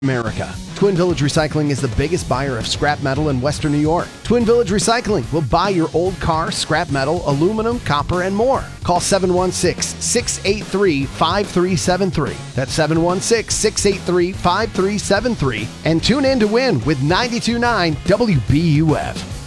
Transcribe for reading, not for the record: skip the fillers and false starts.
America. Twin Village Recycling is the biggest buyer of scrap metal in Western New York. Twin Village Recycling will buy your old car, scrap metal, aluminum, copper, and more. Call 716-683-5373. That's 716-683-5373. And tune in to win with 92.9 WBUF.